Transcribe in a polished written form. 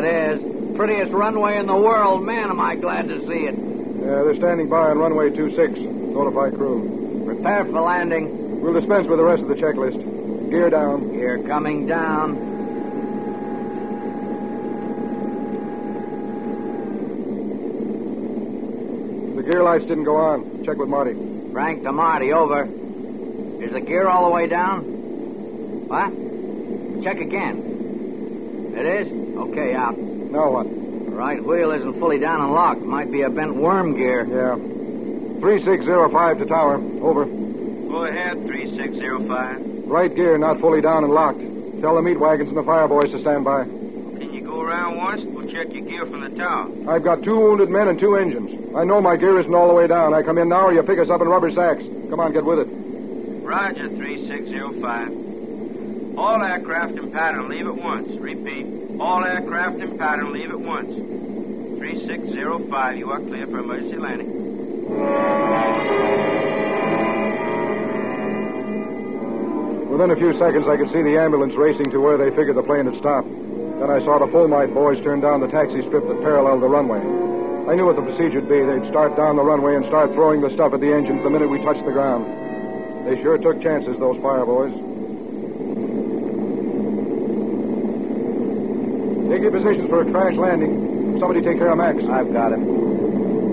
it is. Prettiest runway in the world. Man, am I glad to see it. Yeah, they're standing by on runway 26. Notify crew. Prepare for landing. We'll dispense with the rest of the checklist. Gear down. Gear coming down. The gear lights didn't go on. Check with Marty. Frank to Marty, over. Is the gear all the way down? What? Check again. It is? Okay, out. Now what? The right wheel isn't fully down and locked. Might be a bent worm gear. Yeah. 3605 to tower. Over. Go ahead, 3605. Right gear not fully down and locked. Tell the meat wagons and the fire boys to stand by. Can you go around once? We'll check your gear from the tower. I've got 2 wounded men and 2 engines. I know my gear isn't all the way down. I come in now or you pick us up in rubber sacks. Come on, get with it. Roger, 3605. All aircraft in pattern, leave at once. Repeat. All aircraft in pattern, leave at once. 3605, you are clear for emergency landing. Within a few seconds, I could see the ambulance racing to where they figured the plane had stopped. Then I saw the Fulmite boys turn down the taxi strip that paralleled the runway. I knew what the procedure'd be. They'd start down the runway and start throwing the stuff at the engines the minute we touched the ground. They sure took chances, those fire boys. Take your positions for a crash landing. Somebody take care of Max. I've got him.